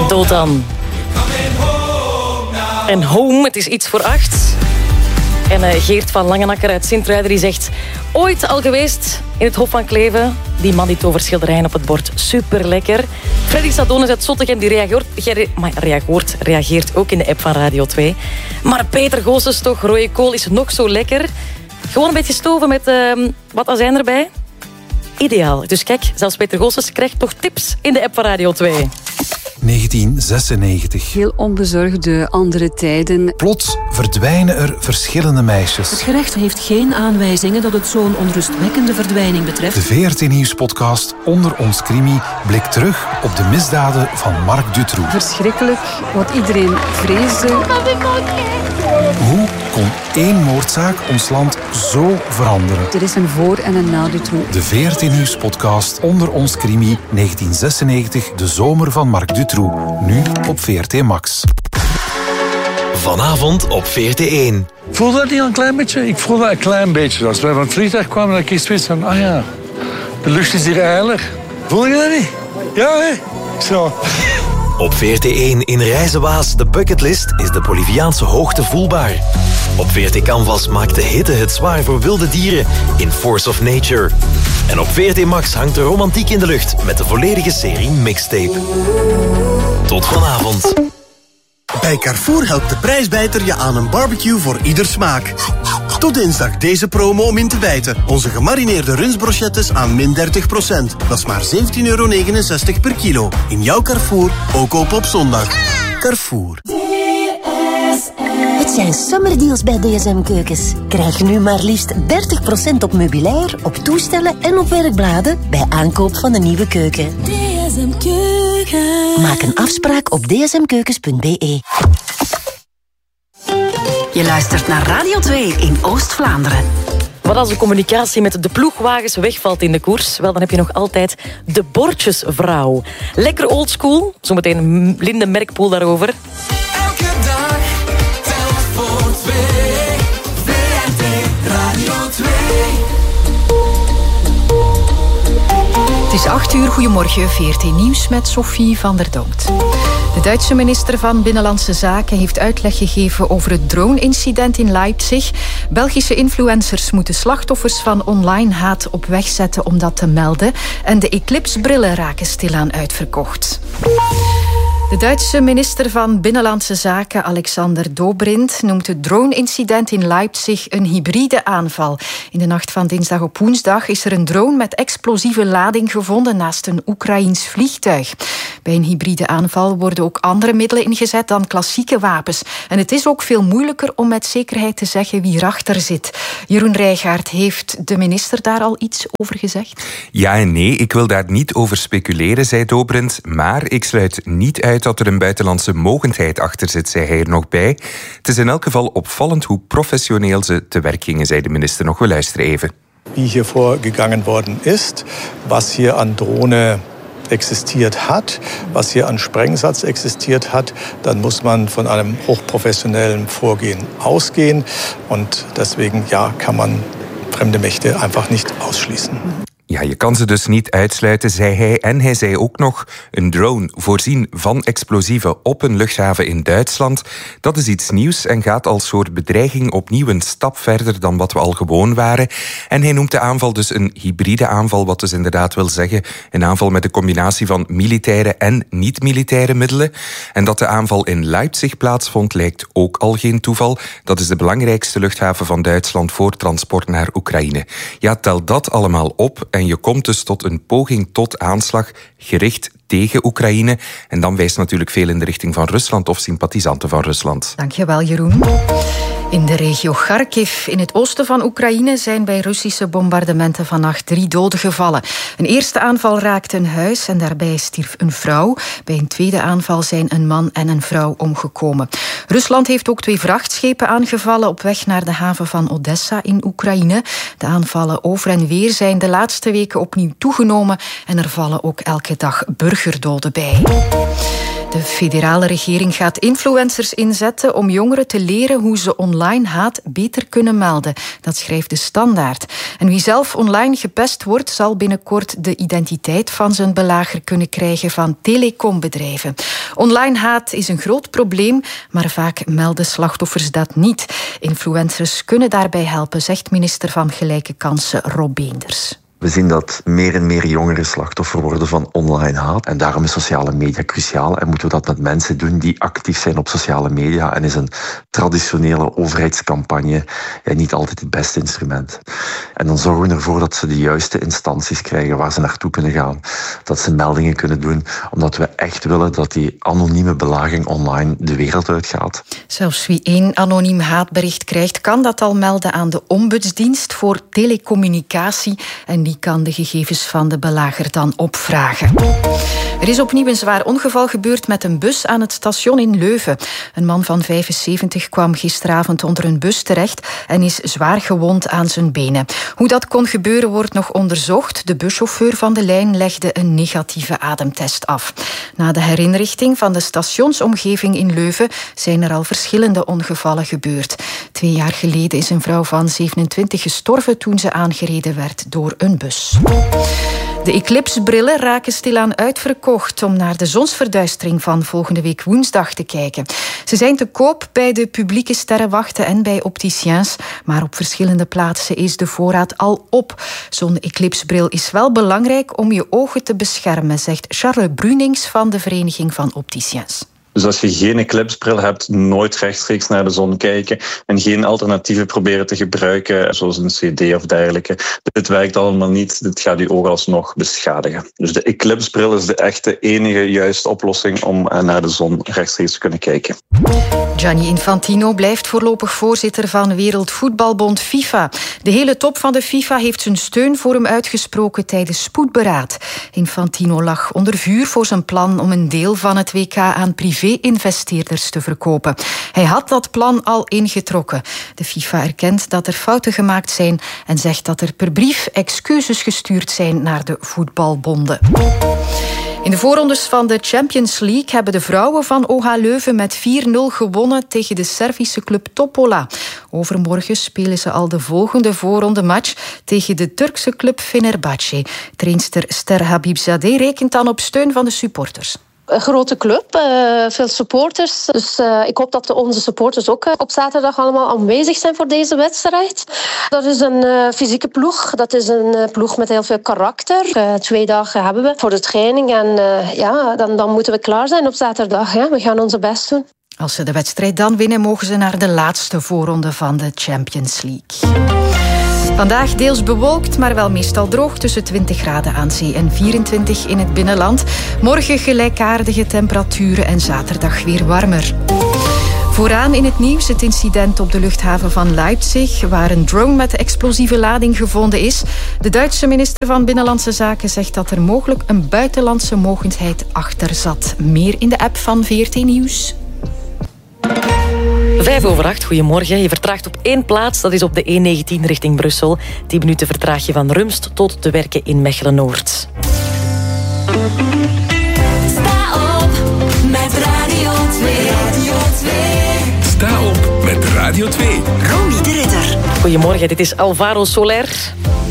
Dotan. En Home, het is iets voor 8. En Geert van Langenakker uit Sint-Truiden die zegt... Ooit al geweest in het Hof van Kleve. Die man die tovert schilderijen op het bord. Super lekker. Freddy Sadonis uit Zottegem die reageert ook in de app van Radio 2. Maar Peter Goossens toch, rode kool is nog zo lekker. Gewoon een beetje stoven met wat azijn erbij. Ideaal. Dus kijk, zelfs Peter Goossens krijgt toch tips in de app van Radio 2. 1996. Heel onbezorgde andere tijden. Plots verdwijnen er verschillende meisjes. Het gerecht heeft geen aanwijzingen dat het zo'n onrustwekkende verdwijning betreft. De VRT Nieuws-podcast Onder ons Crimi blikt terug op de misdaden van Marc Dutroux. Verschrikkelijk, wat iedereen vreesde. Hoe kon één moordzaak ons land zo veranderen? Er is een voor- en een na Dutroux. De VRT Nieuws-podcast Onder ons Crimi 1996, de zomer van Marc Dutroux. Nu op VRT Max. Vanavond op VRT1. Voelde dat niet al een klein beetje? Ik voelde dat een klein beetje. Als wij van het vliegtuig kwamen, dat ik eens wist van... Ah ja, de lucht is hier eilig. Voel je dat niet? Ja, hè? Zo. Op VRT1 in Rijzenwaas, de bucketlist, is de Boliviaanse hoogte voelbaar. Op VRT Canvas maakt de hitte het zwaar voor wilde dieren in Force of Nature. En op VRT Max hangt de romantiek in de lucht met de volledige serie Mixtape. Tot vanavond. Bij Carrefour helpt de prijsbijter je aan een barbecue voor ieder smaak. Tot dinsdag deze promo om in te bijten. Onze gemarineerde rundsbrochettes aan min 30%. Dat is maar €17,69 per kilo. In jouw Carrefour, ook open op zondag. Carrefour. Het zijn summerdeals bij DSM Keukens. Krijg nu maar liefst 30% op meubilair, op toestellen en op werkbladen bij aankoop van een nieuwe keuken. DSM Keukens. Maak een afspraak op dsmkeukens.be. Je luistert naar Radio 2 in Oost-Vlaanderen. Wat als de communicatie met de ploegwagens wegvalt in de koers? Wel, dan heb je nog altijd de bordjesvrouw. Lekker oldschool. Zometeen Linde Merkpoel daarover. Elke dag telt voor 2. VRT Radio 2. Het is 8 uur. Goedemorgen. VRT Nieuws met Sophie van der Donkt. De Duitse minister van Binnenlandse Zaken heeft uitleg gegeven over het drone-incident in Leipzig. Belgische influencers moeten slachtoffers van online haat op weg zetten om dat te melden. En de Eclipse-brillen raken stilaan uitverkocht. De Duitse minister van Binnenlandse Zaken, Alexander Dobrindt, noemt het drone-incident in Leipzig een hybride aanval. In de nacht van dinsdag op woensdag is er een drone met explosieve lading gevonden naast een Oekraïens vliegtuig. Bij een hybride aanval worden ook andere middelen ingezet dan klassieke wapens. En het is ook veel moeilijker om met zekerheid te zeggen wie erachter zit. Jeroen Rijgaard, heeft de minister daar al iets over gezegd? Ja en nee, ik wil daar niet over speculeren, zei Dobrindt. Maar ik sluit niet uit dat er een buitenlandse mogendheid achter zit, zei hij er nog bij. Het is in elk geval opvallend hoe professioneel ze te werk gingen, zei de minister nog. We luisteren even. Wie hier vorgegangen worden ist, was hier an Drohne existiert hat, was hier an Sprengsatz existiert hat, dann muss man von einem hochprofessionellen Vorgehen ausgehen. Und deswegen kann man fremde Mächte einfach nicht ausschließen. Ja, je kan ze dus niet uitsluiten, zei hij. En hij zei ook nog, een drone voorzien van explosieven op een luchthaven in Duitsland, dat is iets nieuws en gaat als soort bedreiging opnieuw een stap verder dan wat we al gewoon waren. En hij noemt de aanval dus een hybride aanval, wat dus inderdaad wil zeggen een aanval met een combinatie van militaire en niet-militaire middelen. En dat de aanval in Leipzig plaatsvond, lijkt ook al geen toeval. Dat is de belangrijkste luchthaven van Duitsland voor transport naar Oekraïne. Ja, tel dat allemaal op en je komt dus tot een poging tot aanslag gericht tegen Oekraïne. En dan wijst natuurlijk veel in de richting van Rusland of sympathisanten van Rusland. Dankjewel, Jeroen. In de regio Kharkiv, in het oosten van Oekraïne, zijn bij Russische bombardementen vannacht 3 doden gevallen. Een eerste aanval raakte een huis en daarbij stierf een vrouw. Bij een tweede aanval zijn een man en een vrouw omgekomen. Rusland heeft ook 2 vrachtschepen aangevallen op weg naar de haven van Odessa in Oekraïne. De aanvallen over en weer zijn de laatste weken opnieuw toegenomen en er vallen ook elke dag burgerdoden bij. De De federale regering gaat influencers inzetten om jongeren te leren hoe ze online haat beter kunnen melden. Dat schrijft De Standaard. En wie zelf online gepest wordt, zal binnenkort de identiteit van zijn belager kunnen krijgen van telecombedrijven. Online haat is een groot probleem, maar vaak melden slachtoffers dat niet. Influencers kunnen daarbij helpen, zegt minister van Gelijke Kansen Rob Beenders. We zien dat meer en meer jongeren slachtoffer worden van online haat. En daarom is sociale media cruciaal. En moeten we dat met mensen doen die actief zijn op sociale media. En is een traditionele overheidscampagne niet altijd het beste instrument. En dan zorgen we ervoor dat ze de juiste instanties krijgen waar ze naartoe kunnen gaan. Dat ze meldingen kunnen doen. Omdat we echt willen dat die anonieme belaging online de wereld uitgaat. Zelfs wie 1 anoniem haatbericht krijgt, kan dat al melden aan de Ombudsdienst voor telecommunicatie. En die kan de gegevens van de belager dan opvragen. Er is opnieuw een zwaar ongeval gebeurd met een bus aan het station in Leuven. Een man van 75 kwam gisteravond onder een bus terecht en is zwaar gewond aan zijn benen. Hoe dat kon gebeuren wordt nog onderzocht. De buschauffeur van de lijn legde een negatieve ademtest af. Na de herinrichting van de stationsomgeving in Leuven zijn er al verschillende ongevallen gebeurd. 2 jaar geleden is een vrouw van 27 gestorven toen ze aangereden werd door een bus. De eclipsebrillen raken stilaan uitverkocht om naar de zonsverduistering van volgende week woensdag te kijken. Ze zijn te koop bij de publieke sterrenwachten en bij opticiens, maar op verschillende plaatsen is de voorraad al op. Zo'n eclipsebril is wel belangrijk om je ogen te beschermen, zegt Charles Brunings van de Vereniging van Opticiens. Dus als je geen eclipsebril hebt, nooit rechtstreeks naar de zon kijken en geen alternatieven proberen te gebruiken, zoals een CD of dergelijke. Dit werkt allemaal niet, dit gaat je ogen alsnog beschadigen. Dus de eclipsebril is de echte enige juiste oplossing om naar de zon rechtstreeks te kunnen kijken. Gianni Infantino blijft voorlopig voorzitter van Wereldvoetbalbond FIFA. De hele top van de FIFA heeft zijn steun voor hem uitgesproken tijdens spoedberaad. Infantino lag onder vuur voor zijn plan om een deel van het WK aan privé-investeerders te verkopen. Hij had dat plan al ingetrokken. De FIFA erkent dat er fouten gemaakt zijn en zegt dat er per brief excuses gestuurd zijn naar de voetbalbonden. In de voorrondes van de Champions League hebben de vrouwen van OH Leuven met 4-0 gewonnen tegen de Servische club Topola. Overmorgen spelen ze al de volgende voorrondematch tegen de Turkse club Fenerbahce. Trainster Ster Habibzadeh rekent dan op steun van de supporters. Een grote club, veel supporters. Dus ik hoop dat onze supporters ook op zaterdag allemaal aanwezig zijn voor deze wedstrijd. Dat is een fysieke ploeg. Dat is een ploeg met heel veel karakter. 2 dagen hebben we voor de training. En dan moeten we klaar zijn op zaterdag. Ja. We gaan onze best doen. Als ze de wedstrijd dan winnen, mogen ze naar de laatste voorronde van de Champions League. Vandaag deels bewolkt, maar wel meestal droog tussen 20 graden aan zee en 24 in het binnenland. Morgen gelijkaardige temperaturen en zaterdag weer warmer. Vooraan in het nieuws het incident op de luchthaven van Leipzig, waar een drone met explosieve lading gevonden is. De Duitse minister van Binnenlandse Zaken zegt dat er mogelijk een buitenlandse mogendheid achter zat. Meer in de app van VRT Nieuws. 7:05, goedemorgen. Je vertraagt op 1 plaats, dat is op de E19 richting Brussel. 10 minuten vertraag je van Rumst tot de werken in Mechelen-Noord. Sta op met Radio 2. Radio 2. Sta op met Radio 2. Romy de Ridder. Goedemorgen, dit is Alvaro Soler.